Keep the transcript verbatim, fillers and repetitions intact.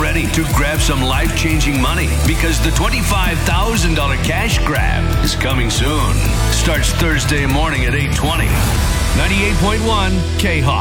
ready to grab some life-changing money because the twenty-five thousand dollars cash grab is coming soon. Starts Thursday morning at eight twenty. ninety-eight point one K-Hawk.